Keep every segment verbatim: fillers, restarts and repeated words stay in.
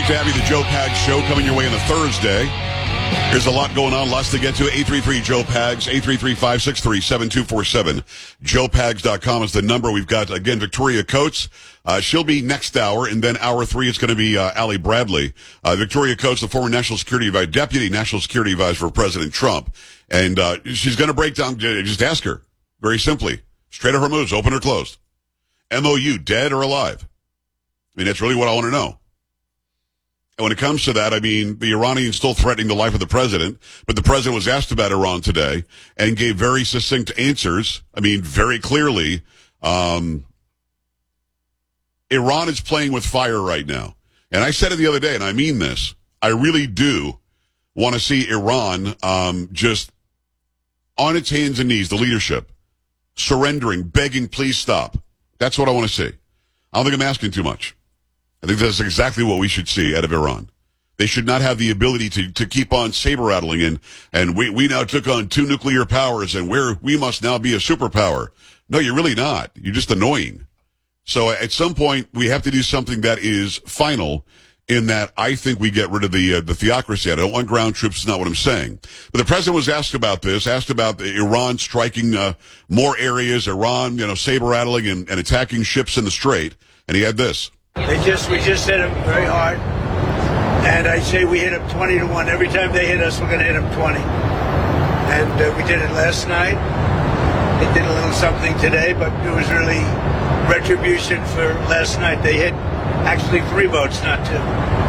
Great to have you. The Joe Pags Show coming your way on a Thursday. There's a lot going on, lots to get to. eight three three Joe Pags, eight three three, five six three, seven two four seven. Joe Pags dot com is the number. We've got, again, Victoria Coates. Uh, she'll be next hour, and then hour three is going to be uh, Allie Bradley. Uh, Victoria Coates, the former National Security Advisor, Deputy National Security Advisor for President Trump. And uh, she's going to break down, just ask her, very simply, Strait of Hormuz, open or closed? M O U, dead or alive? I mean, that's really what I want to know. And when it comes to that, I mean, the Iranians still threatening the life of the president, but the president was asked about Iran today and gave very succinct answers. I mean, very clearly, um, Iran is playing with fire right now. And I said it the other day, and I mean this. I really do want to see Iran um, just on its hands and knees, the leadership, surrendering, begging, please stop. That's what I want to see. I don't think I'm asking too much. I think that's exactly what we should see out of Iran. They should not have the ability to, to keep on saber-rattling and, and we, we now took on two nuclear powers and we're, we must now be a superpower. No, you're really not. You're just annoying. So at some point, we have to do something that is final in that I think we get rid of the uh, the theocracy. I don't want ground troops, is not what I'm saying. But the president was asked about this, asked about Iran striking uh, more areas, Iran, you know, saber-rattling and, and attacking ships in the Strait, and he had this. They just, we just hit them very hard, and I say we hit them twenty to one. Every time they hit us, we're going to hit them twenty. And uh, we did it last night. They did a little something today, but it was really retribution for last night. They hit actually three boats, not two.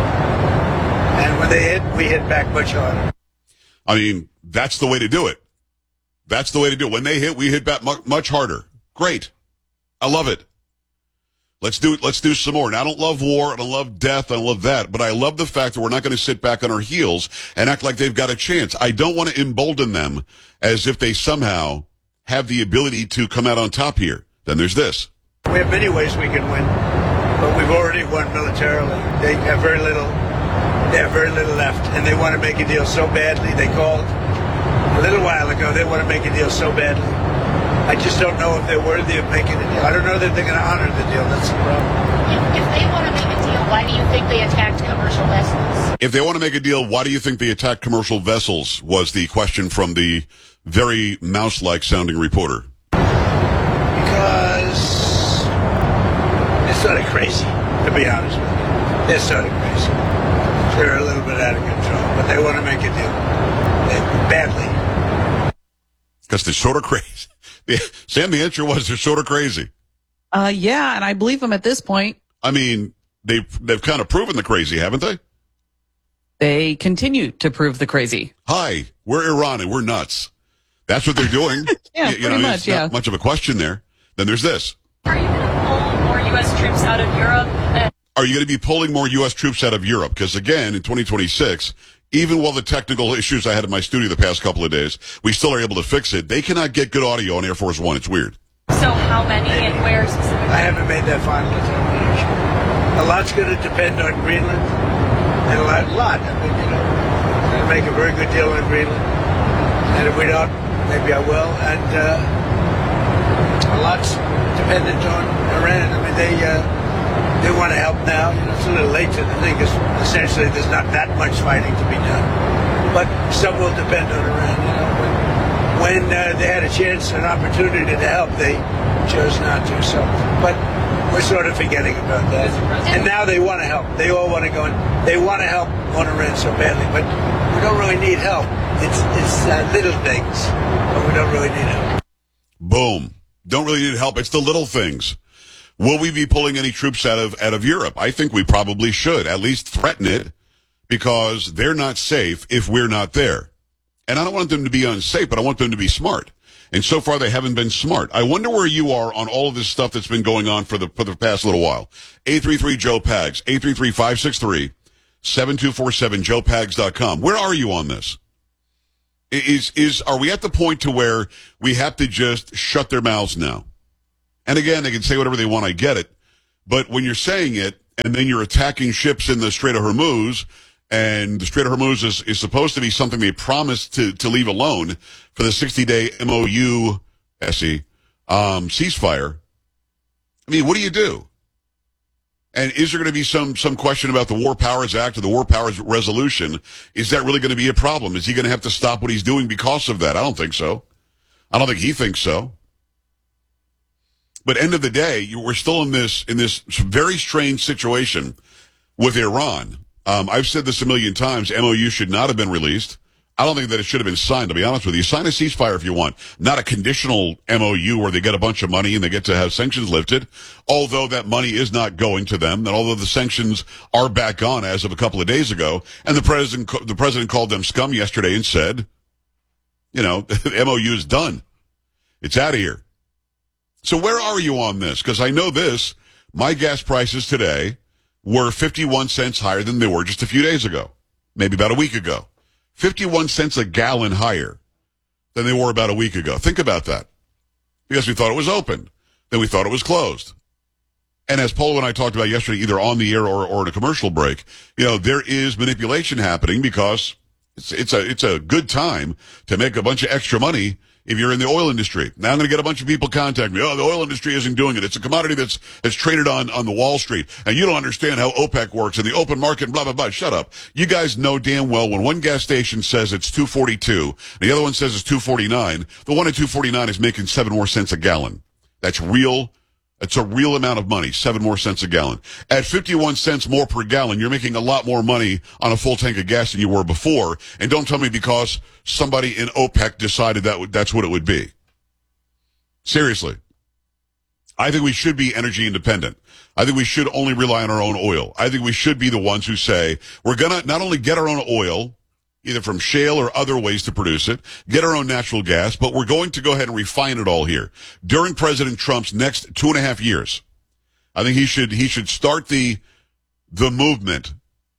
And when they hit, we hit back much harder. I mean, that's the way to do it. That's the way to do it. When they hit, we hit back much harder. Great. I love it. Let's do it. Let's do some more. And I don't love war, and I love death, and I love that. But I love the fact that we're not going to sit back on our heels and act like they've got a chance. I don't want to embolden them as if they somehow have the ability to come out on top here. Then there's this. We have many ways we can win, but we've already won militarily. They have very little. They have very little left, and they want to make a deal so badly. They called a little while ago. They want to make a deal so badly. I just don't know if they're worthy of making a deal. I don't know that they're going to honor the deal. That's the problem. If, if they want to make a deal, why do you think they attacked commercial vessels? If they want to make a deal, why do you think they attacked commercial vessels, was the question from the very mouse-like sounding reporter. Because they're sort of crazy, to be honest with you. They're sort of crazy. They're a little bit out of control, but they want to make a deal. They, badly. Because they're sort of crazy. Sam, the answer was they're sort of crazy. Uh, yeah, and I believe them at this point. I mean, they've, they've kind of proven the crazy, haven't they? They continue to prove the crazy. Hi, we're Iran and we're nuts. That's what they're doing. yeah, you, pretty know, much, it's yeah. not much of a question there. Then there's this. Are you going to pull more U S troops out of Europe? And- Are you going to be pulling more U S troops out of Europe? Because, again, in twenty twenty-six, even while the technical issues I had in my studio the past couple of days, we still are able to fix it. They cannot get good audio on Air Force One. It's weird. So how many and where specifically? I haven't made that final determination. A lot's going to depend on Greenland, and a lot, a lot. I mean, you know, we're going to make a very good deal on Greenland, and if we don't, maybe I will. And uh, a lot's dependent on Iran. I mean, they uh, they want to help now. You know, it's a little late to the thing, because essentially there's not that much fighting to be done. But some will depend on Iran. You know, when, when uh, they had a chance, an opportunity to help, they chose not to. So, but we're sort of forgetting about that. And now they want to help. They all want to go in. They want to help on Iran so badly, but we don't really need help. It's it's uh, little things, but we don't really need help. Boom. Don't really need help. It's the little things. Will we be pulling any troops out of out of Europe? I think we probably should. At least threaten it, because they're not safe if we're not there. And I don't want them to be unsafe, but I want them to be smart. And so far, they haven't been smart. I wonder where you are on all of this stuff that's been going on for the for the past little while. eight three three Joe Pags, eight three three, five six three, seven two four seven, joe pags dot com. Where are you on this? Is is are we at the point to where we have to just shut their mouths now? And again, they can say whatever they want, I get it. But when you're saying it, and then you're attacking ships in the Strait of Hormuz, and the Strait of Hormuz is, is supposed to be something they promised to, to leave alone for the sixty-day M O U, S E, um, ceasefire. I mean, what do you do? And is there going to be some some question about the War Powers Act or the War Powers Resolution? Is that really going to be a problem? Is he going to have to stop what he's doing because of that? I don't think so. I don't think he thinks so. But end of the day, you, we're still in this in this very strange situation with Iran. Um, I've said this a million times. M O U should not have been released. I don't think that it should have been signed, to be honest with you. Sign a ceasefire if you want. Not a conditional M O U where they get a bunch of money and they get to have sanctions lifted, although that money is not going to them, and although the sanctions are back on as of a couple of days ago, and the president the president called them scum yesterday and said, you know, the M O U is done. It's out of here. So where are you on this? Because I know this. My gas prices today were fifty-one cents higher than they were just a few days ago, maybe about a week ago. fifty-one cents a gallon higher than they were about a week ago. Think about that. Because we thought it was open. Then we thought it was closed. And as Polo and I talked about yesterday, either on the air or, or in a commercial break, you know, there is manipulation happening because it's, it's a, it's a good time to make a bunch of extra money if you're in the oil industry. Now I'm going to get a bunch of people contact me. Oh, the oil industry isn't doing it. It's a commodity that's, that's traded on, on the Wall Street. And you don't understand how OPEC works and the open market and blah, blah, blah. Shut up. You guys know damn well when one gas station says it's two forty-two, and the other one says it's two forty-nine, the one at two forty-nine is making seven more cents a gallon. That's real. It's a real amount of money, seven more cents a gallon. At fifty-one cents more per gallon, you're making a lot more money on a full tank of gas than you were before. And don't tell me because somebody in OPEC decided that w- that's what it would be. Seriously. I think we should be energy independent. I think we should only rely on our own oil. I think we should be the ones who say we're going to not only get our own oil, either from shale or other ways to produce it, get our own natural gas, but we're going to go ahead and refine it all here. During President Trump's next two and a half years, I think he should, he should start the, the movement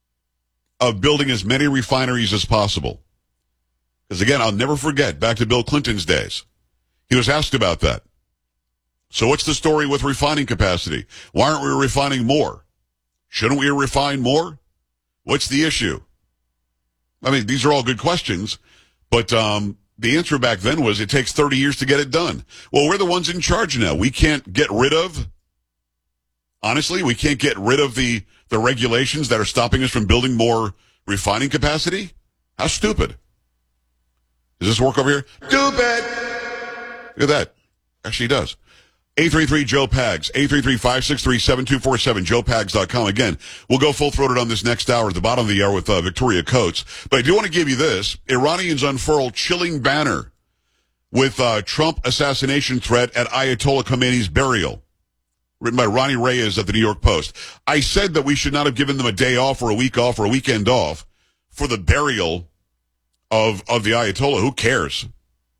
of building as many refineries as possible. Because again, I'll never forget, back to Bill Clinton's days, he was asked about that. So what's the story with refining capacity? Why aren't we refining more? Shouldn't we refine more? What's the issue? I mean, these are all good questions, but um, the answer back then was it takes thirty years to get it done. Well, we're the ones in charge now. We can't get rid of, honestly, we can't get rid of the, the regulations that are stopping us from building more refining capacity? How stupid. Does this work over here? Stupid! Look at that. Actually, it does. eight three three Joe Pags, eight three three, five six three, seven two four seven, joe pags dot com. Again, we'll go full-throated on this next hour at the bottom of the hour with uh, Victoria Coates. But I do want to give you this. Iranians unfurl chilling banner with uh, Trump assassination threat at Ayatollah Khomeini's burial. Written by Ronnie Reyes at the New York Post. I said that we should not have given them a day off or a week off or a weekend off for the burial of, of the Ayatollah. Who cares?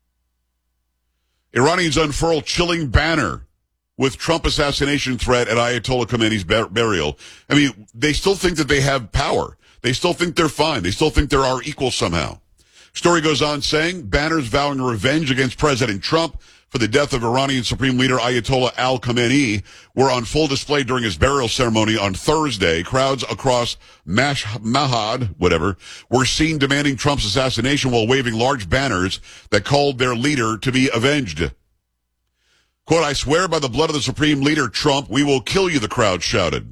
Iranians unfurl chilling banner with Trump assassination threat at Ayatollah Khomeini's bur- burial. I mean, they still think that they have power. They still think they're fine. They still think they're our equal somehow. Story goes on saying banners vowing revenge against President Trump for the death of Iranian Supreme Leader Ayatollah Al Khamenei were on full display during his burial ceremony on Thursday. Crowds across Mashhad, whatever, were seen demanding Trump's assassination while waving large banners that called their leader to be avenged. Quote, I swear by the blood of the Supreme Leader Trump, we will kill you, the crowd shouted.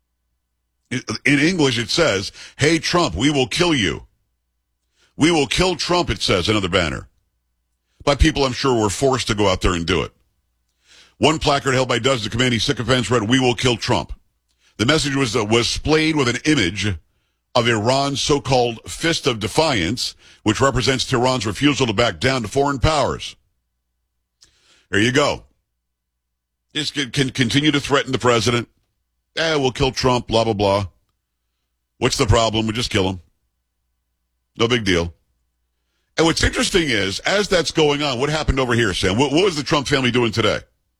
In English, it says, hey, Trump, we will kill you. We will kill Trump, it says, another banner. By people I'm sure were forced to go out there and do it. One placard held by dozens of Khomeini sycophants read, we will kill Trump. The message was, uh, was splayed with an image of Iran's so-called fist of defiance, which represents Tehran's refusal to back down to foreign powers. There you go. This can, can continue to threaten the president. Eh, we'll kill Trump, blah, blah, blah. What's the problem? We just kill him. No big deal. And what's interesting is, as that's going on, what happened over here, Sam? What, what was the Trump family doing today?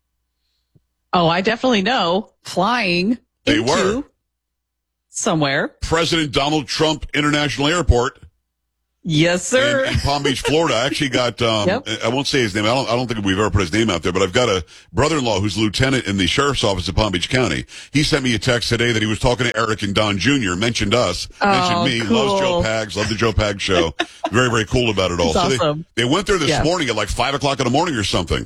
Oh, I definitely know. Flying They into were. somewhere. President Donald Trump International Airport. Yes, sir. In, in Palm Beach, Florida. I actually got, um, Yep. I won't say his name. I don't, I don't think we've ever put his name out there, but I've got a brother-in-law who's lieutenant in the sheriff's office in Palm Beach County. He sent me a text today that he was talking to Eric and Don Junior, mentioned us, Oh, mentioned me, cool. loves Joe Pags, love the Joe Pags show. Very, very cool about it all. That's so awesome. they, they went there this Yeah. morning at like five o'clock in the morning or something.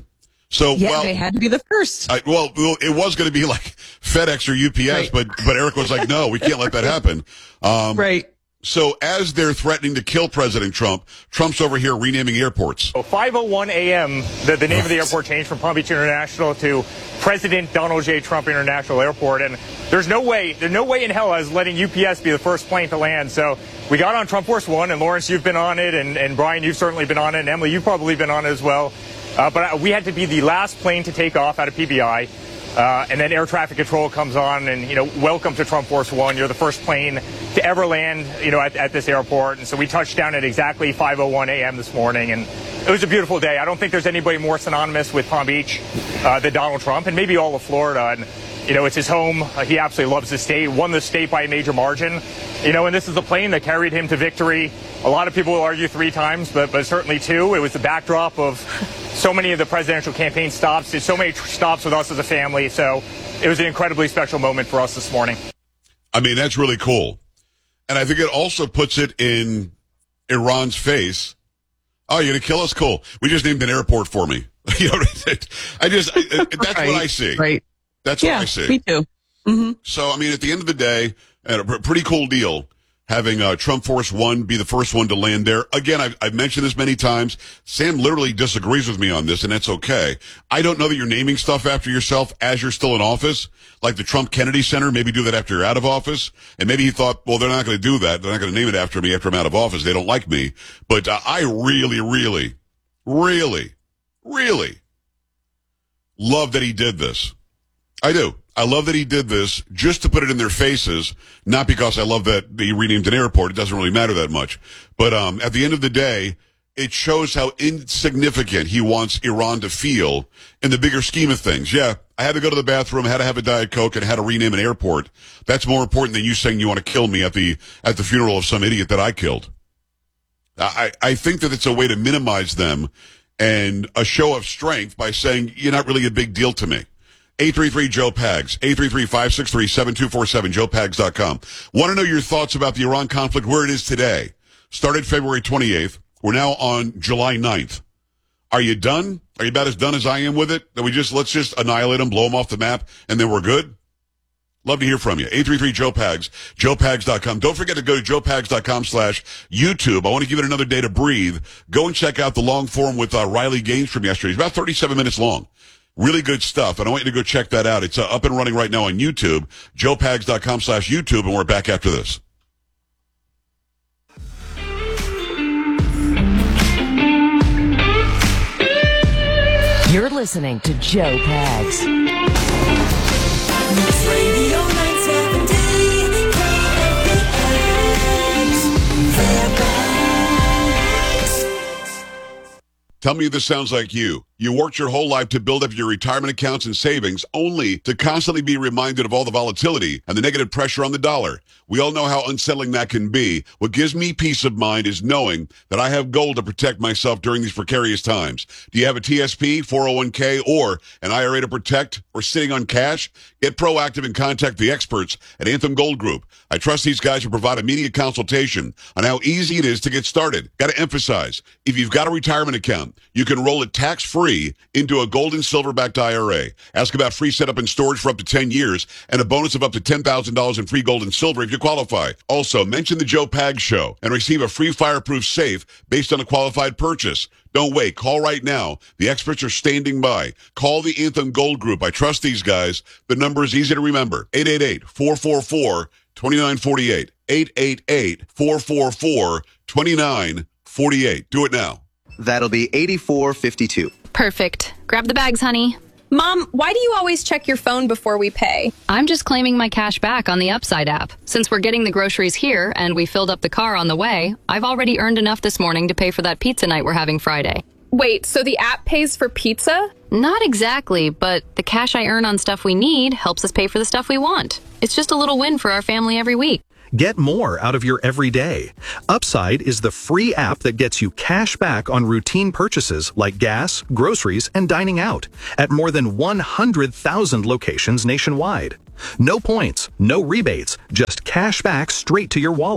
So, Yeah, well, they had to be the first. I, well, well, it was going to be like FedEx or U P S, Right. but but Eric was like, no, we can't let that happen. Um, Right. So as they're threatening to kill President Trump, Trump's over here renaming airports. So five oh one a.m., the, the name of the airport changed from Palm Beach International to President Donald J. Trump International Airport. And there's no way, there's no way in hell I was letting U P S be the first plane to land. So we got on Trump Force One, and Lawrence, you've been on it, and, and Brian, you've certainly been on it, and Emily, you've probably been on it as well. Uh, but we had to be the last plane to take off out of P B I. Uh, and then air traffic control comes on, and, you know, welcome to Trump Force One. You're the first plane to ever land, you know, at, at this airport. And so we touched down at exactly five oh one a.m. this morning, and it was a beautiful day. I don't think there's anybody more synonymous with Palm Beach uh, than Donald Trump, and maybe all of Florida. And, you know, it's his home. Uh, he absolutely loves the state, won the state by a major margin. You know, and this is the plane that carried him to victory. A lot of people will argue three times, but, but certainly two. It was the backdrop of so many of the presidential campaign stops, did so many tr- stops with us as a family. So it was an incredibly special moment for us this morning. I mean, that's really cool. And I think it also puts it in Iran's face. Oh, you're going to kill us? Cool. We just named an airport for me. You know, I just, I, that's Right, what I see. Right. That's Yeah, what I see. me too. Mm-hmm. So, I mean, at the end of the day, a pr- pretty cool deal having uh, Trump Force One be the first one to land there. Again, I've, I've mentioned this many times. Sam literally disagrees with me on this, and that's okay. I don't know that you're naming stuff after yourself as you're still in office, like the Trump Kennedy Center. Maybe do that after you're out of office. And maybe he thought, well, they're not going to do that. They're not going to name it after me after I'm out of office. They don't like me. But uh, I really, really, really, really love that he did this. I do. I love that he did this just to put it in their faces, not because I love that he renamed an airport. It doesn't really matter that much. But um, at the end of the day, it shows how insignificant he wants Iran to feel in the bigger scheme of things. Yeah, I had to go to the bathroom, had to have a Diet Coke, and had to rename an airport. That's more important than you saying you want to kill me at the at the funeral of some idiot that I killed. I, I think that it's a way to minimize them and a show of strength by saying you're not really a big deal to me. eight three three Joe Pags, eight three three, five six three, seven two four seven, joe pags dot com. Want to know your thoughts about the Iran conflict, where it is today? Started February twenty-eighth. We're now on July ninth. Are you done? Are you about as done as I am with it? That we just, let's just annihilate them, blow them off the map, and then we're good? Love to hear from you. eight three three Joe Pags, joe pags dot com. Don't forget to go to joe pags dot com slash YouTube. I want to give it another day to breathe. Go and check out the long form with uh, Riley Gaines from yesterday. It's about thirty-seven minutes long. Really good stuff, and I want you to go check that out. It's uh, up and running right now on YouTube, joe pags dot com slash YouTube, and we're back after this. You're listening to Joe Pags. Radio nine seventy, Tell me if this sounds like you. You worked your whole life to build up your retirement accounts and savings, only to constantly be reminded of all the volatility and the negative pressure on the dollar. We all know how unsettling that can be. What gives me peace of mind is knowing that I have gold to protect myself during these precarious times. Do you have a T S P, four oh one k, or an I R A to protect, or sitting on cash? Get proactive and contact the experts at Anthem Gold Group. I trust these guys to provide immediate consultation on how easy it is to get started. Got to emphasize, if you've got a retirement account, you can roll it tax-free into a gold and silver-backed I R A. Ask about free setup and storage for up to ten years and a bonus of up to ten thousand dollars in free gold and silver if you qualify. Also, mention the Joe Pags Show and receive a free fireproof safe based on a qualified purchase. Don't wait. Call right now. The experts are standing by. Call the Anthem Gold Group. I trust these guys. The number is easy to remember. eight eight eight, four four four, two nine four eight. eight eight eight, four four four, two nine four eight. Do it now. That'll be eighty-four fifty-two. Perfect. Grab the bags, honey. Mom, why do you always check your phone before we pay? I'm just claiming my cash back on the Upside app. Since we're getting the groceries here and we filled up the car on the way, I've already earned enough this morning to pay for that pizza night we're having Friday. Wait, so the app pays for pizza? Not exactly, but the cash I earn on stuff we need helps us pay for the stuff we want. It's just a little win for our family every week. Get more out of your everyday. Upside is the free app that gets you cash back on routine purchases like gas, groceries, and dining out at more than one hundred thousand locations nationwide. No points, no rebates, just cash back straight to your wallet.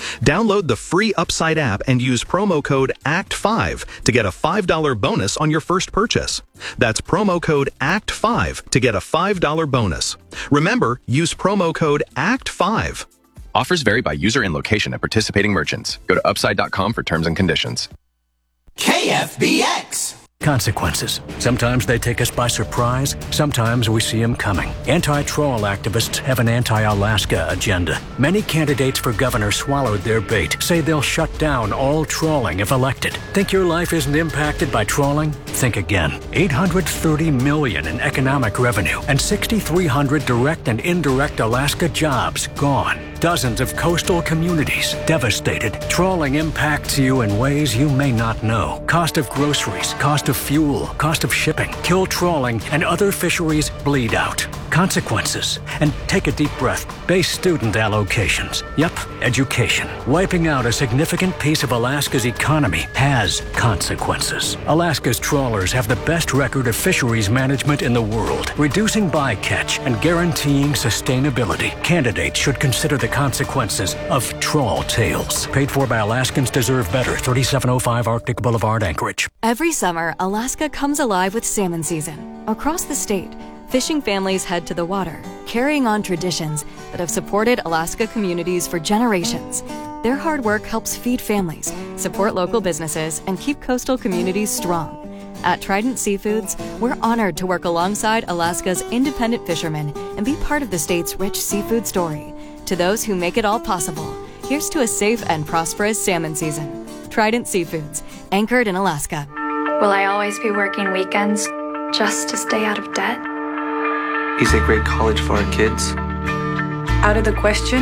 Download the free Upside app and use promo code A C T five to get a five dollars bonus on your first purchase. That's promo code A C T five to get a five dollars bonus. Remember, use promo code A C T five. Offers vary by user and location at participating merchants. Go to upside dot com for terms and conditions. K F B X. Consequences. Sometimes they take us by surprise. Sometimes we see them coming. Anti-troll activists have an anti-Alaska agenda. Many candidates for governor swallowed their bait, say they'll shut down all trawling if elected. Think your life isn't impacted by trawling? Think again. eight hundred thirty million dollars in economic revenue and six thousand three hundred direct and indirect Alaska jobs gone. Dozens of coastal communities devastated. Trawling impacts you in ways you may not know. Cost of groceries, cost of fuel, cost of shipping. Kill trawling and other fisheries bleed out. Consequences. And take a deep breath. Base student allocations. Yep, education. Wiping out a significant piece of Alaska's economy has consequences. Alaska's trawlers have the best record of fisheries management in the world, reducing bycatch and guaranteeing sustainability. Candidates should consider the consequences of trawl tales. Paid for by Alaskans Deserve Better, thirty-seven oh five Arctic Boulevard, Anchorage. Every summer, Alaska comes alive with salmon season. Across the state, fishing families head to the water, carrying on traditions that have supported Alaska communities for generations. Their hard work helps feed families, support local businesses, and keep coastal communities strong. At Trident Seafoods, we're honored to work alongside Alaska's independent fishermen and be part of the state's rich seafood story. To those who make it all possible, here's to a safe and prosperous salmon season. Trident Seafoods, anchored in Alaska. Will I always be working weekends just to stay out of debt? Is a great college for our kids? Out of the question?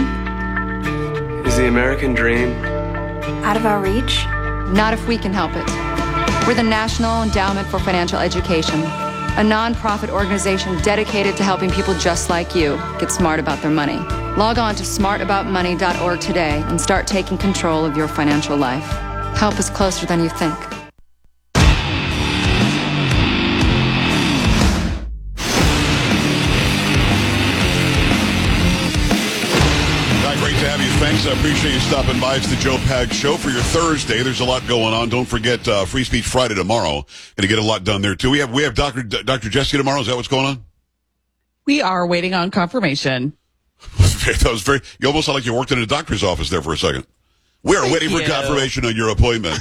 Is the American dream out of our reach? Not if we can help it. We're the National Endowment for Financial Education, a nonprofit organization dedicated to helping people just like you get smart about their money. Log on to smart about money dot org today and start taking control of your financial life. Help is closer than you think. Thanks. I appreciate you stopping by. It's the Joe Pags Show for your Thursday. There's a lot going on. Don't forget uh, Free Speech Friday tomorrow. Going to get a lot done there, too. We have we have Doctor D- Doctor Jesse tomorrow. Is that what's going on? We are waiting on confirmation. That was very. You almost sound like you worked in a doctor's office there for a second. We are Thank waiting you. for confirmation on your appointment.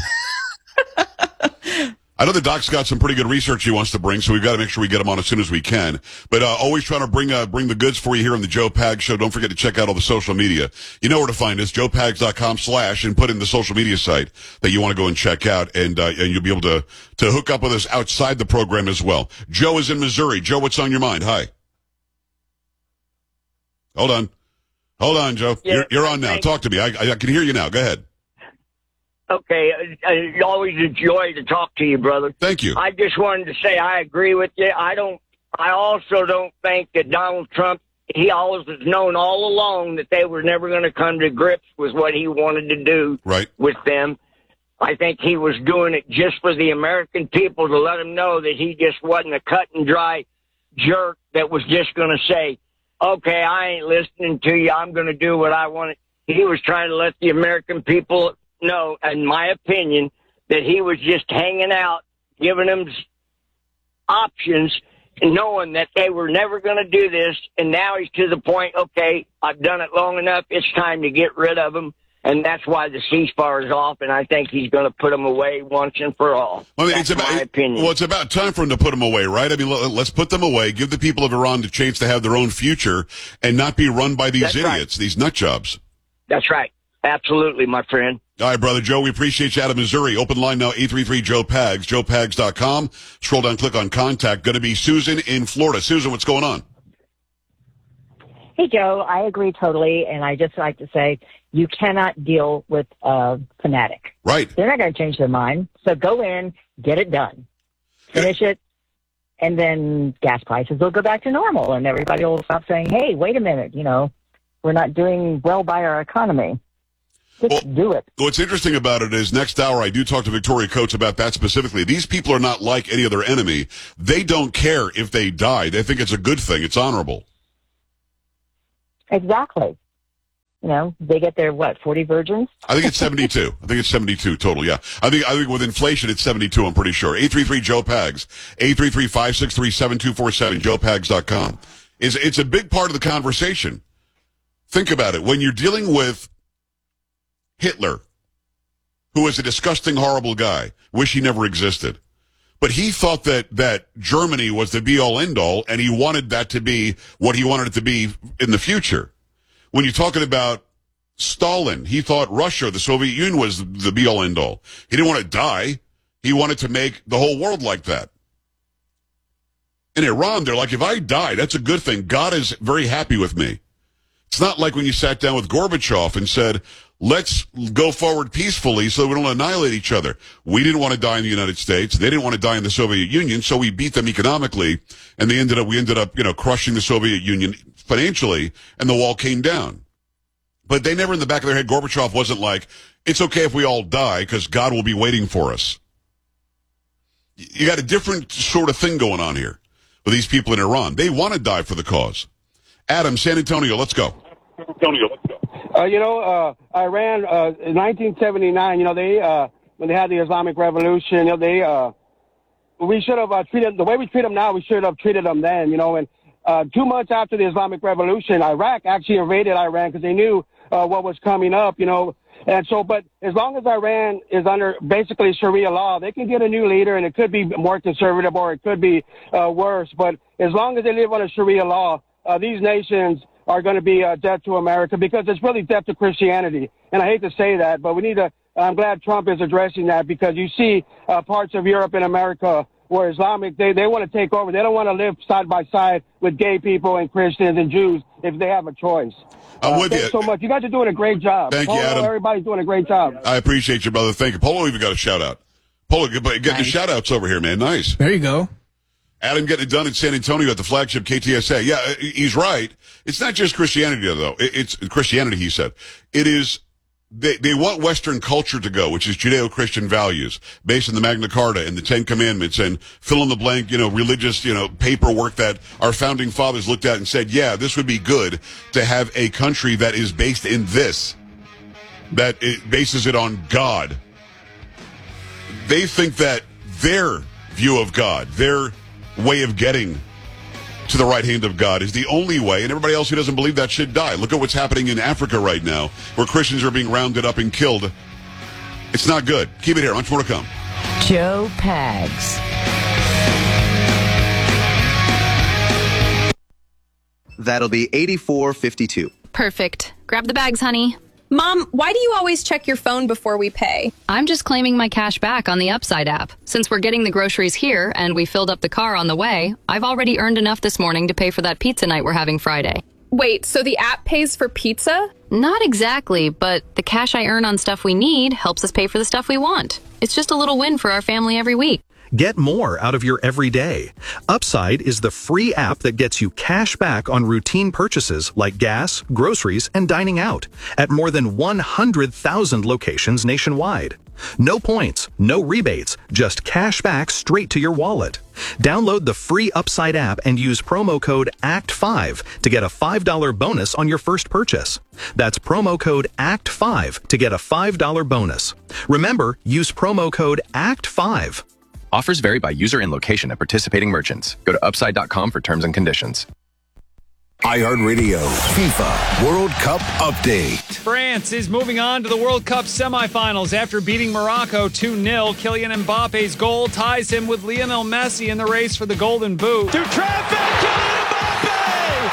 I know the doc's got some pretty good research he wants to bring, so we've got to make sure we get him on as soon as we can. But uh, always trying to bring uh, bring the goods for you here on the Joe Pags Show. Don't forget to check out all the social media. You know where to find us, joe pags dot com slash, and put in the social media site that you want to go and check out, and uh, and you'll be able to, to hook up with us outside the program as well. Joe is in Missouri. Joe, what's on your mind? Hi. Hold on. Hold on, Joe. Yeah, you're, you're on now. Talk to me. I, I can hear you now. Go ahead. Okay, I always enjoy to talk to you, brother. Thank you. I just wanted to say I agree with you. I don't. I also don't think that Donald Trump, he always has known all along that they were never going to come to grips with what he wanted to do right. with them. I think he was doing it just for the American people to let them know that he just wasn't a cut and dry jerk that was just going to say, okay, I ain't listening to you. I'm going to do what I want. He was trying to let the American people know, in my opinion, that he was just hanging out, giving them options, knowing that they were never going to do this. And now he's to the point, okay, I've done it long enough. It's time to get rid of them. And that's why the ceasefire is off. And I think he's going to put them away once and for all. I mean, that's it's about, my opinion. Well, it's about time for him to put them away, right? I mean, let's put them away, give the people of Iran the chance to have their own future and not be run by these That's idiots, right. these nut jobs. That's right. Absolutely, my friend. All right, brother Joe, we appreciate you out of Missouri. Open line now, eight three three, Joe Pags, joe pags dot com. Scroll down, click on contact. Going to be Susan in Florida. Susan, what's going on? Hey, Joe, I agree totally, and I just like to say you cannot deal with a fanatic. Right. They're not going to change their mind, so go in, get it done, finish it, and then gas prices will go back to normal, and everybody will stop saying, hey, wait a minute, you know, we're not doing well by our economy. Just well, do it. What's interesting about it is next hour I do talk to Victoria Coates about that specifically. These people are not like any other enemy. They don't care if they die. They think it's a good thing. It's honorable. Exactly. You know, they get their, what, forty virgins? I think it's seventy-two. I think it's seventy-two total, yeah. I think I think with inflation, it's seventy-two, I'm pretty sure. eight three three, Joe Pags. eight three three, five six three, seven two four seven, joe pags dot com. It's, it's a big part of the conversation. Think about it. When you're dealing with Hitler, who was a disgusting, horrible guy, wish he never existed. But he thought that, that Germany was the be-all, end-all, and he wanted that to be what he wanted it to be in the future. When you're talking about Stalin, he thought Russia, the Soviet Union, was the be-all, end-all. He didn't want to die. He wanted to make the whole world like that. In Iran, they're like, if I die, that's a good thing. God is very happy with me. It's not like when you sat down with Gorbachev and said, let's go forward peacefully so we don't annihilate each other. We didn't want to die in the United States. They didn't want to die in the Soviet Union, so we beat them economically, and they ended up, we ended up, you know, crushing the Soviet Union financially, and the wall came down. But they never in the back of their head, Gorbachev wasn't like, it's okay if we all die because God will be waiting for us. You got a different sort of thing going on here with these people in Iran. They want to die for the cause. Adam, San Antonio, let's go. San Antonio, let's go. Uh, you know, uh, Iran, uh, in nineteen seventy-nine, you know, they, uh, when they had the Islamic Revolution, you know, they, uh, we should have uh, treated, the way we treat them now, we should have treated them then, you know, and, uh, two months after the Islamic Revolution, Iraq actually invaded Iran because they knew, uh, what was coming up, you know, and so, but as long as Iran is under basically Sharia law, they can get a new leader and it could be more conservative or it could be, uh, worse, but as long as they live under Sharia law, uh, these nations are going to be uh, death to America because it's really death to Christianity. And I hate to say that, but we need to, I'm glad Trump is addressing that because you see uh, parts of Europe and America where Islamic, they, they want to take over. They don't want to live side by side with gay people and Christians and Jews if they have a choice. I'm uh, with thanks you. so much. You guys are doing a great job. Thank Polo, you, Adam. Everybody's doing a great job. I appreciate you, brother. Thank you. Polo even got a shout out. Polo, getting nice. The shout outs over here, man. Nice. There you go. Adam getting it done in San Antonio at the flagship K T S A. Yeah, he's right. It's not just Christianity, though. It's Christianity, he said. It is, they, they want Western culture to go, which is Judeo-Christian values, based on the Magna Carta and the Ten Commandments and fill in the blank, you know, religious, you know, paperwork that our founding fathers looked at and said, yeah, this would be good to have a country that is based in this, that it bases it on God. They think that their view of God, their way of getting to the right hand of God is the only way, and everybody else who doesn't believe that should die. Look at what's happening in Africa right now, where Christians are being rounded up and killed. It's not good. Keep it here. Much more to come. Joe Pags. That'll be eighty-four fifty-two. Perfect. Grab the bags, honey. Mom, why do you always check your phone before we pay? I'm just claiming my cash back on the Upside app. Since we're getting the groceries here and we filled up the car on the way, I've already earned enough this morning to pay for that pizza night we're having Friday. Wait, so the app pays for pizza? Not exactly, but the cash I earn on stuff we need helps us pay for the stuff we want. It's just a little win for our family every week. Get more out of your everyday. Upside is the free app that gets you cash back on routine purchases like gas, groceries, and dining out at more than one hundred thousand locations nationwide. No points, no rebates, just cash back straight to your wallet. Download the free Upside app and use promo code A C T five to get a five dollar bonus on your first purchase. That's promo code A C T five to get a five dollar bonus. Remember, use promo code A C T five. Offers vary by user and location at participating merchants. Go to upside dot com for terms and conditions. iHeartRadio FIFA World Cup Update. France is moving on to the World Cup semifinals after beating Morocco two nil. Kylian Mbappe's goal ties him with Lionel Messi in the race for the Golden Boot. To traffic, Kylian Mbappe!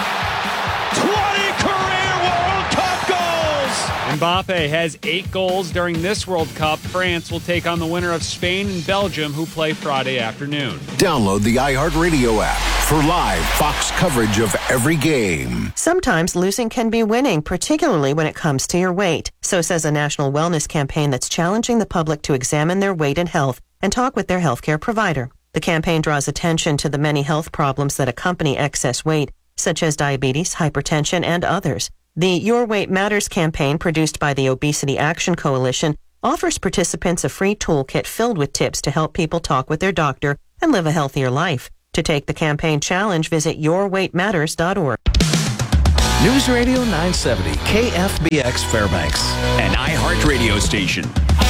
twenty career World Cup goals! Mbappe has eight goals during this World Cup. France will take on the winner of Spain and Belgium, who play Friday afternoon. Download the iHeartRadio app for live Fox coverage of every game. Sometimes losing can be winning, particularly when it comes to your weight. So says a national wellness campaign that's challenging the public to examine their weight and health and talk with their healthcare provider. The campaign draws attention to the many health problems that accompany excess weight, such as diabetes, hypertension, and others. The Your Weight Matters campaign, produced by the Obesity Action Coalition, offers participants a free toolkit filled with tips to help people talk with their doctor and live a healthier life. To take the campaign challenge, visit your weight matters dot org. News Radio nine seventy, K F B X Fairbanks. An iHeartRadio station.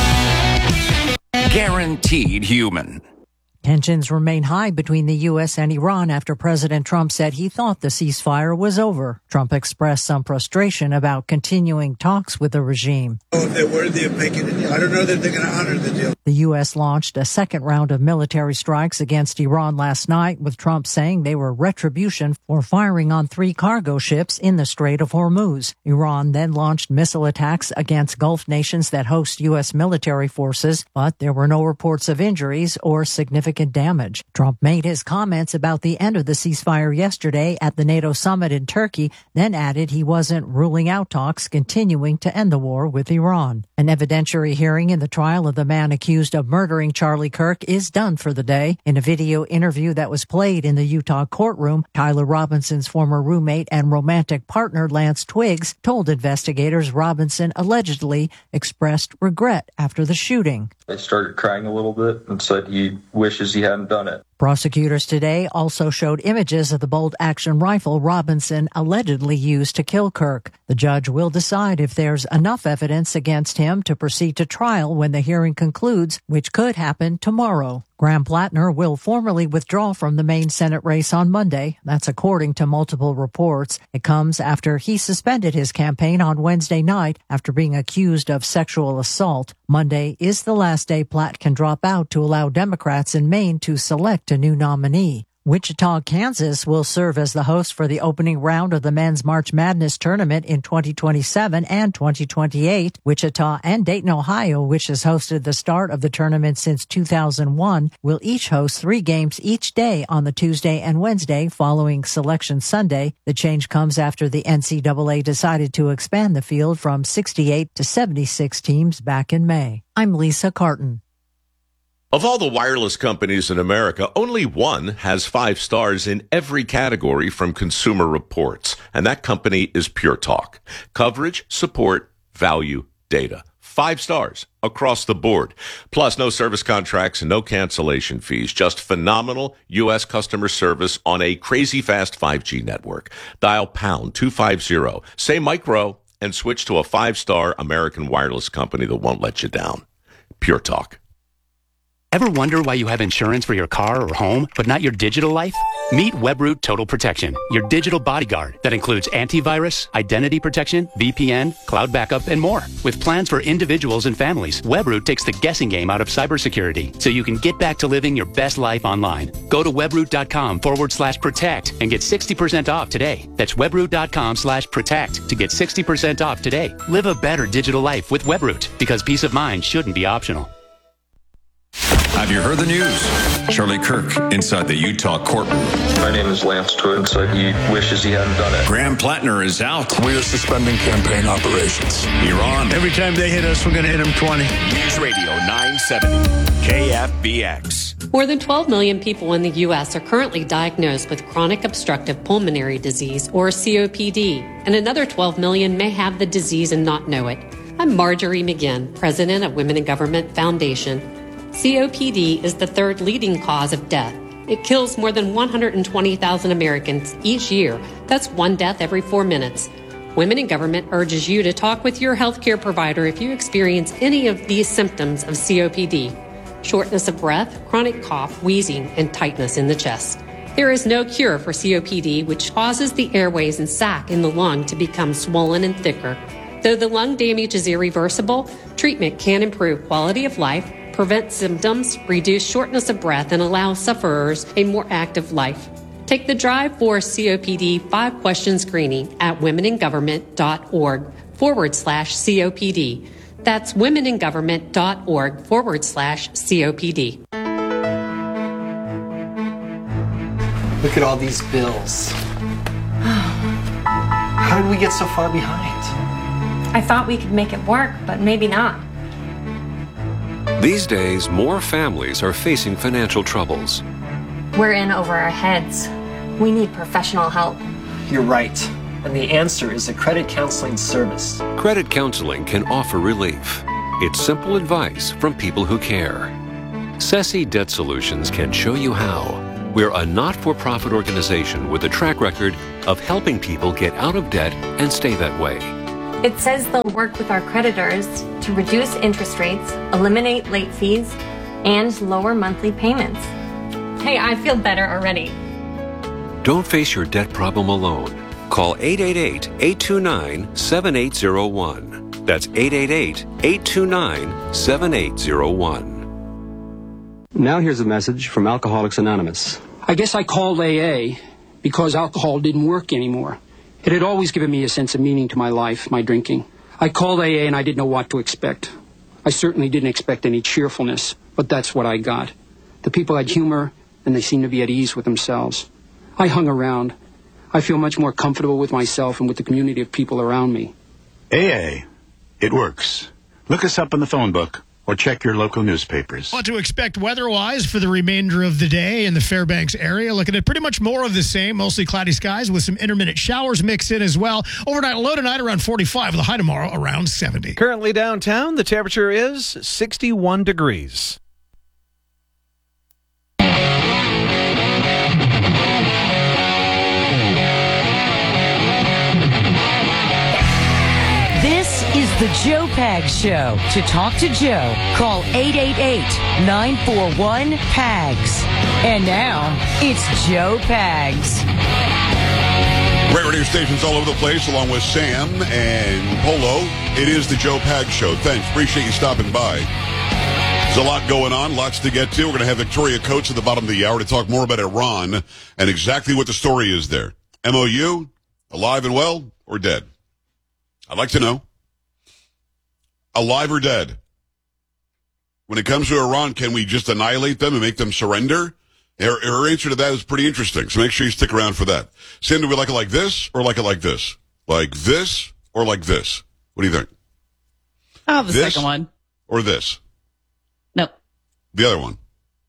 Guaranteed human. Tensions remain high between the U S and Iran after President Trump said he thought the ceasefire was over. Trump expressed some frustration about continuing talks with the regime. If they're worthy of making a deal, I don't know that they're going to honor the deal. The U S launched a second round of military strikes against Iran last night, with Trump saying they were retribution for firing on three cargo ships in the Strait of Hormuz. Iran then launched missile attacks against Gulf nations that host U S military forces, but there were no reports of injuries or significant damage. Trump made his comments about the end of the ceasefire yesterday at the NATO summit in Turkey, then added he wasn't ruling out talks continuing to end the war with Iran. An evidentiary hearing in the trial of the man accused of murdering Charlie Kirk is done for the day. In a video interview that was played in the Utah courtroom, Tyler Robinson's former roommate and romantic partner Lance Twiggs told investigators Robinson allegedly expressed regret after the shooting. I started crying a little bit and said he wishes he hadn't done it. Prosecutors today also showed images of the bolt-action rifle Robinson allegedly used to kill Kirk. The judge will decide if there's enough evidence against him to proceed to trial when the hearing concludes, which could happen tomorrow. Graham Plattner will formally withdraw from the main Senate race on Monday. That's according to multiple reports. It comes after he suspended his campaign on Wednesday night after being accused of sexual assault. Monday is the last day Platt can drop out to allow Democrats in Maine to select a new nominee. Wichita, Kansas will serve as the host for the opening round of the Men's March Madness tournament in twenty twenty-seven and twenty twenty-eight. Wichita and Dayton, Ohio, which has hosted the start of the tournament since two thousand one, will each host three games each day on the Tuesday and Wednesday following Selection Sunday. The change comes after the N C double A decided to expand the field from sixty-eight to seventy-six teams back in May. I'm Lisa Carton. Of all the wireless companies in America, only one has five stars in every category from Consumer Reports, and that company is Pure Talk. Coverage, support, value, data. Five stars across the board. Plus, no service contracts and no cancellation fees. Just phenomenal U S customer service on a crazy fast five G network. Dial pound two fifty, say micro, and switch to a five-star American wireless company that won't let you down. Pure Talk. Ever wonder why you have insurance for your car or home, but not your digital life? Meet Webroot Total Protection, your digital bodyguard that includes antivirus, identity protection, V P N, cloud backup, and more. With plans for individuals and families, Webroot takes the guessing game out of cybersecurity so you can get back to living your best life online. Go to webroot.com forward slash protect and get sixty percent off today. That's webroot.com slash protect to get sixty percent off today. Live a better digital life with Webroot, because peace of mind shouldn't be optional. Have you heard the news? Charlie Kirk inside the Utah courtroom. My name is Lance Twiggs. Said he wishes he hadn't done it. Graham Plattner is out. We are suspending campaign operations. Iran. Every time they hit us, we're going to hit them twenty. News Radio nine seventy, K F B X. More than twelve million people in the U S are currently diagnosed with chronic obstructive pulmonary disease, or C O P D, and another twelve million may have the disease and not know it. I'm Marjorie McGinn, president of Women in Government Foundation. C O P D is the third leading cause of death. It kills more than one hundred twenty thousand Americans each year. That's one death every four minutes. Women in Government urges you to talk with your healthcare provider if you experience any of these symptoms of C O P D: shortness of breath, chronic cough, wheezing, and tightness in the chest. There is no cure for C O P D, which causes the airways and sac in the lung to become swollen and thicker. Though the lung damage is irreversible, treatment can improve quality of life, prevent symptoms, reduce shortness of breath, and allow sufferers a more active life. Take the Drive for C O P D five-question screening at womeningovernment.org forward slash COPD. That's womeningovernment.org forward slash COPD. Look at all these bills. How did we get so far behind? I thought we could make it work, but maybe not. These days, more families are facing financial troubles. We're in over our heads. We need professional help. You're right. And the answer is a credit counseling service. Credit counseling can offer relief. It's simple advice from people who care. S E S I Debt Solutions can show you how. We're a not-for-profit organization with a track record of helping people get out of debt and stay that way. It says they'll work with our creditors to reduce interest rates, eliminate late fees, and lower monthly payments. Hey, I feel better already. Don't face your debt problem alone. Call eight eight eight, eight two nine, seven eight zero one. That's eight eight eight, eight two nine, seven eight zero one. Now here's a message from Alcoholics Anonymous. I guess I called A A because alcohol didn't work anymore. It had always given me a sense of meaning to my life, my drinking. I called A A and I didn't know what to expect. I certainly didn't expect any cheerfulness, but that's what I got. The people had humor, and they seemed to be at ease with themselves. I hung around. I feel much more comfortable with myself and with the community of people around me. A A. It works. Look us up in the phone book or check your local newspapers. What to expect weather-wise for the remainder of the day in the Fairbanks area. Looking at pretty much more of the same, mostly cloudy skies with some intermittent showers mixed in as well. Overnight low tonight around forty-five, with a high tomorrow around seventy. Currently downtown, the temperature is sixty-one degrees. This is the Joe Pags Show. To talk to Joe, call eight eight eight, nine four one, P A G S. And now, it's Joe Pags. Great radio stations all over the place, along with Sam and Polo. It is the Joe Pags Show. Thanks. Appreciate you stopping by. There's a lot going on, lots to get to. We're going to have Victoria Coates at the bottom of the hour to talk more about Iran and exactly what the story is there. M O U, alive and well, or dead? I'd like to know. Alive or dead? When it comes to Iran, can we just annihilate them and make them surrender? Her, her answer to that is pretty interesting, so make sure you stick around for that. Sam, do we like it like this or like it like this? Like this or like this? What do you think? Oh, the this second one. Or this? No. The other one.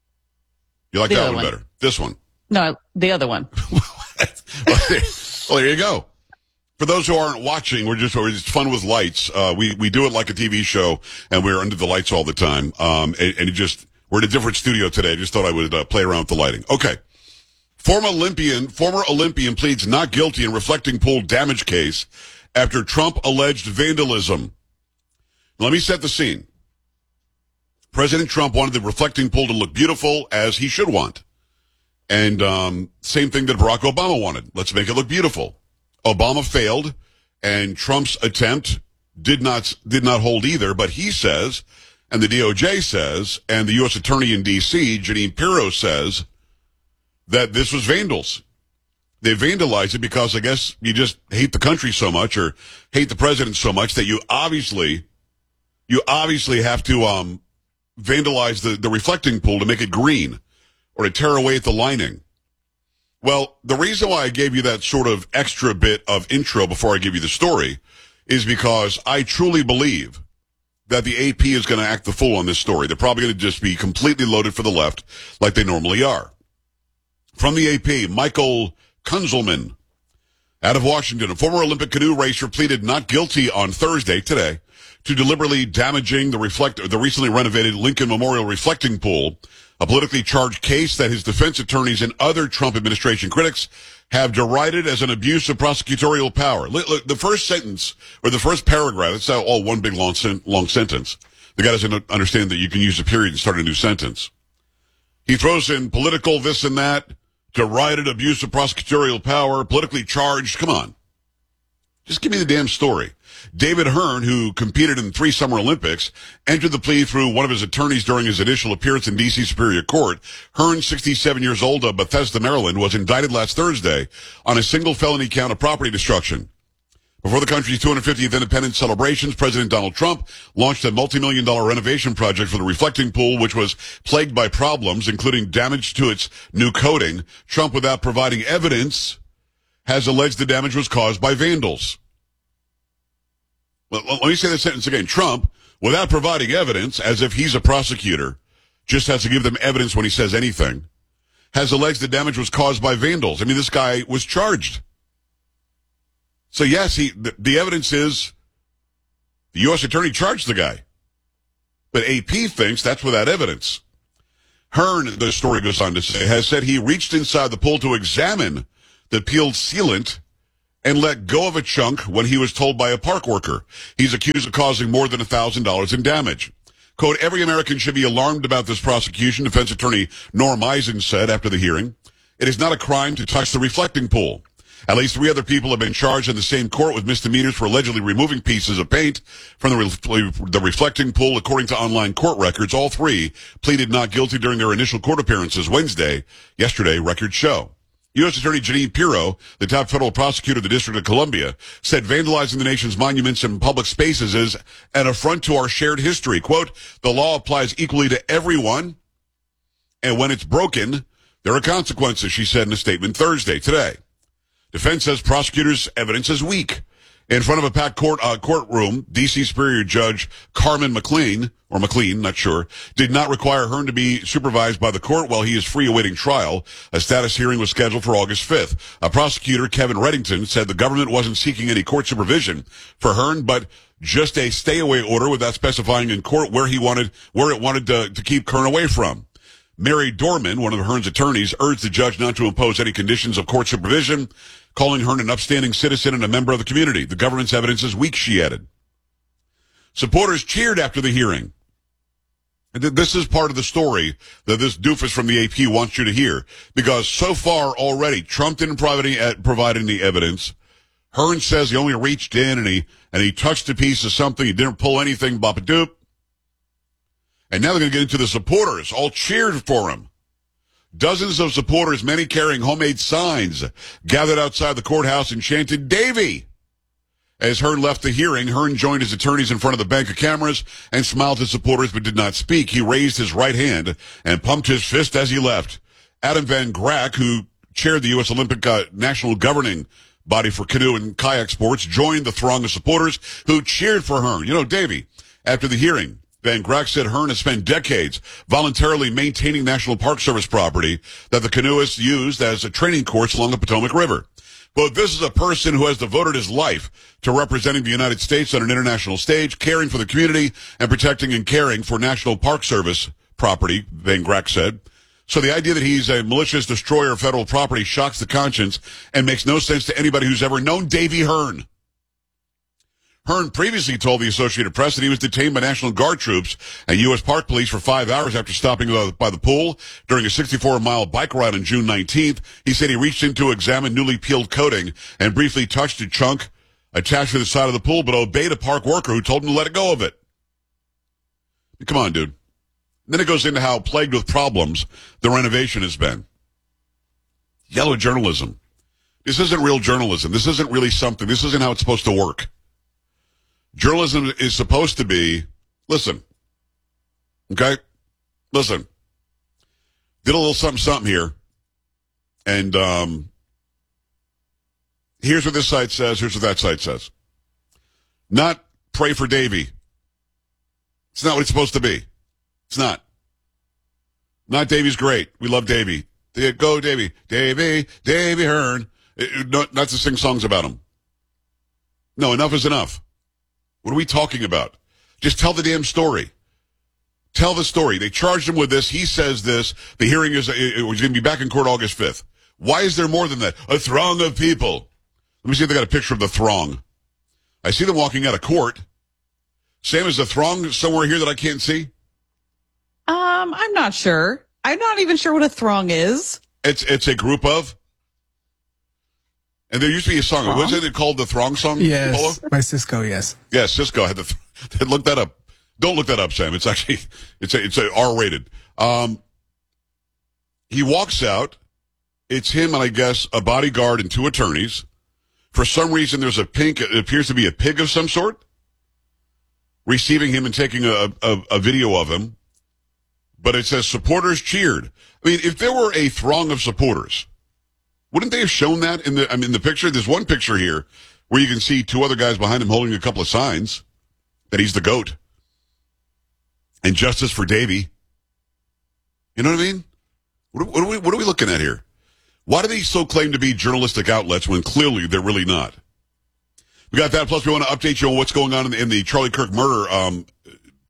You like The that other one one. better? This one? No, the other one. well, there, well, there you go. For those who aren't watching, we're just, we're just fun with lights. Uh, we, we do it like a T V show, and we're under the lights all the time. Um, and, and it just, we're in a different studio today. I just thought I would uh, play around with the lighting. Okay. Former Olympian, former Olympian pleads not guilty in reflecting pool damage case after Trump alleged vandalism. Let me set the scene. President Trump wanted the reflecting pool to look beautiful, as he should want. And, um, same thing that Barack Obama wanted. Let's make it look beautiful. Obama failed, and Trump's attempt did not did not hold either, but he says, and the D O J says, and the U S Attorney in D C, Jeanine Pirro, says that this was vandals. They vandalized it because I guess you just hate the country so much or hate the president so much that you obviously you obviously have to um, vandalize the, the reflecting pool to make it green or to tear away at the lining. Well, the reason why I gave you that sort of extra bit of intro before I give you the story is because I truly believe that the A P is going to act the fool on this story. They're probably going to just be completely loaded for the left like they normally are. From the A P, Michael Kunzelman out of Washington, a former Olympic canoe racer pleaded not guilty on Thursday, today, to deliberately damaging the reflect the recently renovated Lincoln Memorial reflecting pool, a politically charged case that his defense attorneys and other Trump administration critics have derided as an abuse of prosecutorial power. Look, look, the first sentence, or the first paragraph, it's all one big long, sen- long sentence. The guy doesn't understand that you can use a period and start a new sentence. He throws in political this and that, derided abuse of prosecutorial power, politically charged. Come on. Just give me the damn story. David Hearn, who competed in three Summer Olympics, entered the plea through one of his attorneys during his initial appearance in D C Superior Court. Hearn, sixty-seven years old of Bethesda, Maryland, was indicted last Thursday on a single felony count of property destruction. Before the country's two hundred fiftieth independence celebrations, President Donald Trump launched a multi-million dollar renovation project for the reflecting pool, which was plagued by problems, including damage to its new coating. Trump, without providing evidence, has alleged the damage was caused by vandals. Well, let me say that sentence again. Trump, without providing evidence, as if he's a prosecutor, just has to give them evidence when he says anything, has alleged the damage was caused by vandals. I mean, this guy was charged. So yes, he, the, the evidence is the U S attorney charged the guy. But A P thinks that's without evidence. Hearn, the story goes on to say, has said he reached inside the pool to examine the peeled sealant and let go of a chunk when he was told by a park worker. He's accused of causing more than one thousand dollars in damage. Quote, every American should be alarmed about this prosecution, defense attorney Norm Eisen said after the hearing. It is not a crime to touch the reflecting pool. At least three other people have been charged in the same court with misdemeanors for allegedly removing pieces of paint from the, re- the reflecting pool, according to online court records. All three pleaded not guilty during their initial court appearances Wednesday. Yesterday, records show. U S Attorney Jeanine Pirro, the top federal prosecutor of the District of Columbia, said vandalizing the nation's monuments and public spaces is an affront to our shared history. Quote, the law applies equally to everyone, and when it's broken, there are consequences, she said in a statement Thursday, today. Defense says prosecutors' evidence is weak. In front of a packed court uh, courtroom, D C Superior Judge Carmen McLean, or McLean, not sure, did not require Hearn to be supervised by the court while he is free awaiting trial. A status hearing was scheduled for August fifth. A prosecutor, Kevin Reddington, said the government wasn't seeking any court supervision for Hearn, but just a stay-away order without specifying in court where he wanted, where it wanted to, to keep Hearn away from. Mary Dorman, one of Hearn's attorneys, urged the judge not to impose any conditions of court supervision, calling Hearn an upstanding citizen and a member of the community. The government's evidence is weak, she added. Supporters cheered after the hearing. And this is part of the story that this doofus from the A P wants you to hear, because so far already, Trump didn't provide any evidence. Hearn says he only reached in and he, and he touched a piece of something. He didn't pull anything, bop-a-doop. And now they're going to get into the supporters, all cheered for him. Dozens of supporters, many carrying homemade signs, gathered outside the courthouse and chanted, Davy! As Hearn left the hearing, Hearn joined his attorneys in front of the bank of cameras and smiled to supporters but did not speak. He raised his right hand and pumped his fist as he left. Adam Van Grack, who chaired the U S Olympic uh, National Governing Body for Canoe and Kayak Sports, joined the throng of supporters who cheered for Hearn. You know, Davy, after the hearing, Van Grack said Hearn has spent decades voluntarily maintaining National Park Service property that the canoeists used as a training course along the Potomac River. But this is a person who has devoted his life to representing the United States on an international stage, caring for the community, and protecting and caring for National Park Service property, Van Grack said. So the idea that he's a malicious destroyer of federal property shocks the conscience and makes no sense to anybody who's ever known Davy Hearn. Hearn previously told the Associated Press that he was detained by National Guard troops and U S Park Police for five hours after stopping by the pool during a sixty-four mile bike ride on June nineteenth. He said he reached in to examine newly peeled coating and briefly touched a chunk attached to the side of the pool, but obeyed a park worker who told him to let go of it. Come on, dude. Then it goes into how plagued with problems the renovation has been. Yellow journalism. This isn't real journalism. This isn't really something. This isn't how it's supposed to work. Journalism is supposed to be, listen, okay? Listen. Did a little something, something here. And um, here's what this site says. Here's what that site says. Not pray for Davy. It's not what it's supposed to be. It's not. Not Davy's great. We love Davy. Go, Davy. Davy. Davy Hearn. It, not, not to sing songs about him. No, enough is enough. What are we talking about? Just tell the damn story. Tell the story. They charged him with this. He says this. The hearing is, it was going to be back in court August fifth. Why is there more than that? A throng of people. Let me see if they got a picture of the throng. I see them walking out of court. Sam, is the throng somewhere here that I can't see? Um, I'm not sure. I'm not even sure what a throng is. It's it's a group of. And there used to be a song. Throng? Wasn't it called the Throng song? Yes, Polo? by Cisco, yes. Yeah, Cisco had the. Th- look that up. Don't look that up, Sam. It's actually it's a, it's a R-rated. Um, he walks out. It's him and I guess a bodyguard and two attorneys. For some reason, there's a pink. It appears to be a pig of some sort, receiving him and taking a, a, a video of him. But it says supporters cheered. I mean, if there were a throng of supporters, wouldn't they have shown that in the, I mean, the picture? There's one picture here where you can see two other guys behind him holding a couple of signs that he's the GOAT. And justice for Davy. You know what I mean? What, what, are we, what are we looking at here? Why do they so claim to be journalistic outlets when clearly they're really not? We got that. Plus, we want to update you on what's going on in the, in the Charlie Kirk murder um,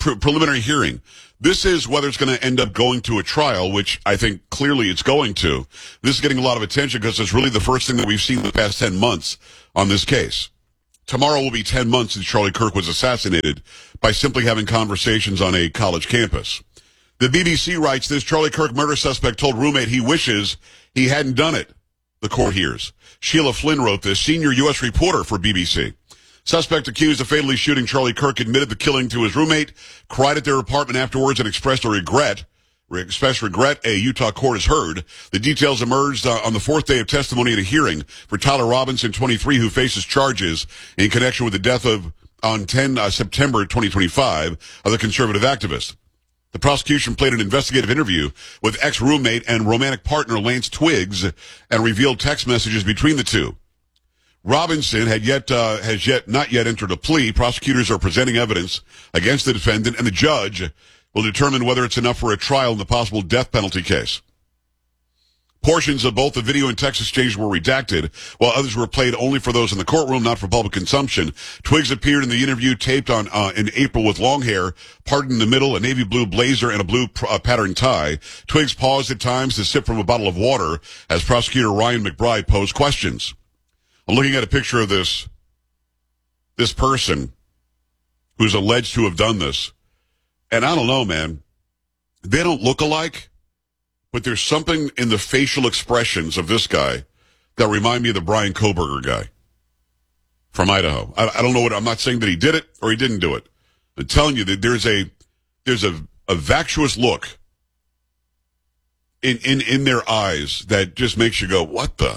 pre- preliminary hearing. This is whether it's going to end up going to a trial, which I think clearly it's going to. This is getting a lot of attention because it's really the first thing that we've seen in the past ten months on this case. Tomorrow will be ten months since Charlie Kirk was assassinated by simply having conversations on a college campus. The B B C writes this: Charlie Kirk murder suspect told roommate he wishes he hadn't done it. The court hears. Sheila Flynn wrote this, senior U S reporter for B B C. Suspect accused of fatally shooting Charlie Kirk admitted the killing to his roommate, cried at their apartment afterwards, and expressed a regret. Expressed regret, a Utah court has heard. The details emerged uh, on the fourth day of testimony at a hearing for Tyler Robinson, twenty-three, who faces charges in connection with the death of, on ten uh, September twenty twenty-five, of the conservative activist. The prosecution played an investigative interview with ex-roommate and romantic partner Lance Twiggs and revealed text messages between the two. Robinson had yet, uh, has yet, not yet entered a plea. Prosecutors are presenting evidence against the defendant, and the judge will determine whether it's enough for a trial in the possible death penalty case. Portions of both the video and text exchange were redacted, while others were played only for those in the courtroom, not for public consumption. Twiggs appeared in the interview taped on uh, in April with long hair, parted in the middle, a navy blue blazer, and a blue uh, pattern tie. Twiggs paused at times to sip from a bottle of water as prosecutor Ryan McBride posed questions. I'm looking at a picture of this, this person who's alleged to have done this. And I don't know, man. They don't look alike, but there's something in the facial expressions of this guy that remind me of the Brian Koberger guy from Idaho. I, I don't know what, I'm not saying that he did it or he didn't do it. I'm telling you that there's a, there's a, a vacuous look in, in, in their eyes that just makes you go, what the?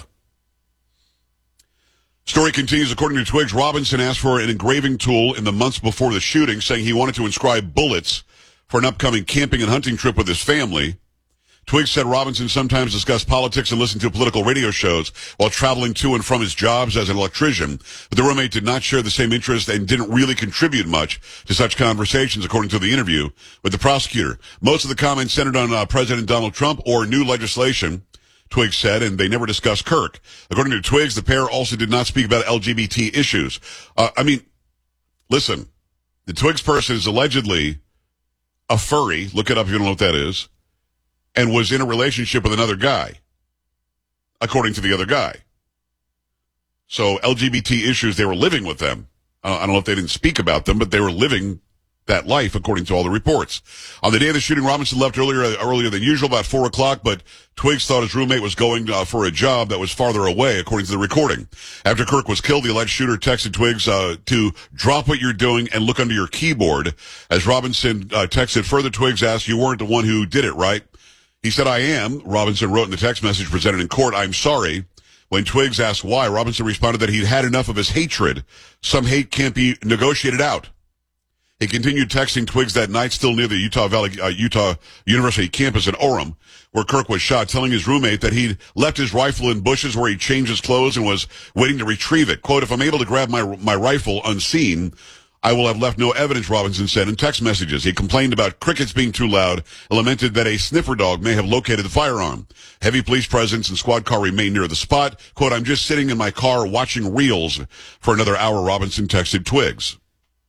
Story continues. According to Twiggs, Robinson asked for an engraving tool in the months before the shooting, saying he wanted to inscribe bullets for an upcoming camping and hunting trip with his family. Twiggs said Robinson sometimes discussed politics and listened to political radio shows while traveling to and from his jobs as an electrician, but the roommate did not share the same interest and didn't really contribute much to such conversations, according to the interview with the prosecutor. Most of the comments centered on uh, President Donald Trump or new legislation, Twiggs said, and they never discussed Kirk. According to Twiggs, the pair also did not speak about L G B T issues. Uh, I mean, listen, the Twiggs person is allegedly a furry, look it up if you don't know what that is, and was in a relationship with another guy, according to the other guy. So L G B T issues, they were living with them. Uh, I don't know if they didn't speak about them, but they were living that life, according to all the reports. On the day of the shooting, Robinson left earlier earlier than usual, about four o'clock, but Twiggs thought his roommate was going uh, for a job that was farther away, according to the recording. After Kirk was killed, the alleged shooter texted Twiggs uh, to drop what you're doing and look under your keyboard. As Robinson uh, texted further, Twiggs asked, "You weren't the one who did it, right?" He said, "I am." Robinson wrote in the text message presented in court, "I'm sorry." When Twiggs asked why, Robinson responded that he'd had enough of his hatred. Some hate can't be negotiated out. He continued texting Twiggs that night, still near the Utah Valley, uh, Utah University campus in Orem, where Kirk was shot, telling his roommate that he'd left his rifle in bushes where he changed his clothes and was waiting to retrieve it. Quote, "If I'm able to grab my my rifle unseen, I will have left no evidence," Robinson said in text messages. He complained about crickets being too loud and lamented that a sniffer dog may have located the firearm. Heavy police presence and squad car remained near the spot. Quote, "I'm just sitting in my car watching reels for another hour," Robinson texted Twiggs.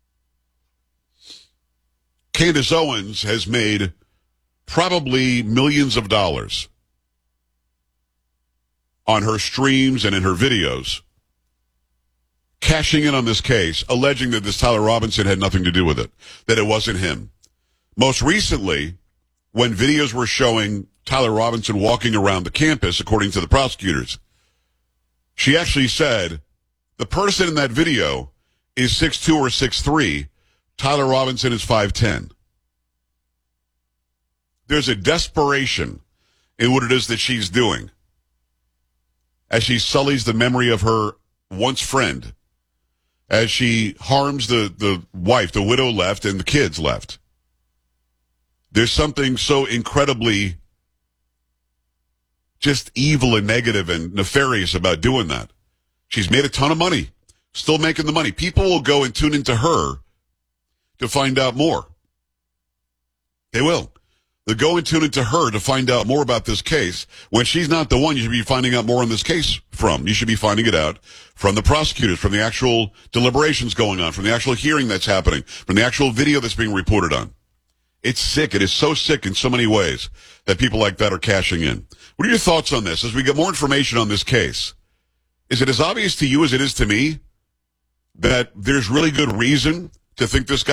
Candace Owens has made probably millions of dollars on her streams and in her videos, cashing in on this case, alleging that this Tyler Robinson had nothing to do with it, that it wasn't him. Most recently, when videos were showing Tyler Robinson walking around the campus, according to the prosecutors, she actually said, the person in that video is six two or six three. Tyler Robinson is five ten. There's a desperation in what it is that she's doing as she sullies the memory of her once friend, as she harms the, the wife, the widow left, and the kids left. There's something so incredibly just evil and negative and nefarious about doing that. She's made a ton of money, still making the money. People will go and tune into her to find out more. They will. that go and tune into her to find out more about this case when she's not the one you should be finding out more on this case from. You should be finding it out from the prosecutors, from the actual deliberations going on, from the actual hearing that's happening, from the actual video that's being reported on. It's sick. It is so sick in so many ways that people like that are cashing in. What are your thoughts on this as we get more information on this case? Is it as obvious to you as it is to me that there's really good reason to think this guy